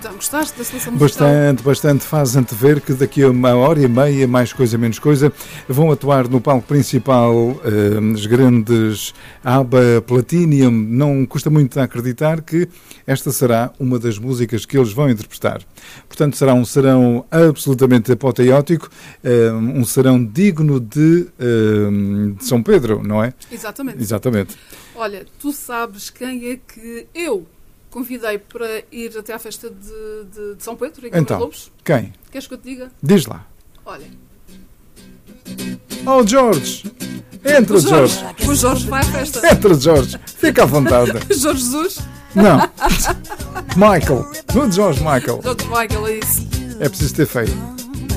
Então, gostaste da seleção musical? Bastante. Faz antever que daqui a 1h30, mais coisa, menos coisa, vão atuar no palco principal os grandes ABBA, Platinum. Não custa muito a acreditar que esta será uma das músicas que eles vão interpretar. Portanto, será um serão absolutamente apoteótico, um serão digno de São Pedro, não é? Exatamente. Olha, tu sabes quem é que eu convidei para ir até à festa de São Pedro, em Câmara Lobos? Quem? Queres que eu te diga? Diz lá. Olha. Oh, Jorge! Entra, Jorge! O Jorge vai à festa. Entra, Jorge! Fica à vontade. Jorge Jesus? Não. Michael. O Jorge Michael. Jorge Michael, é isso. É preciso ter feio.